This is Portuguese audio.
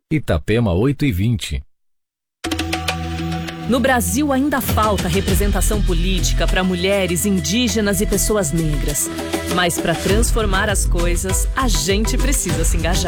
Itapema 8:20. No Brasil ainda falta representação política para mulheres, indígenas e pessoas negras. Mas para transformar as coisas, a gente precisa se engajar.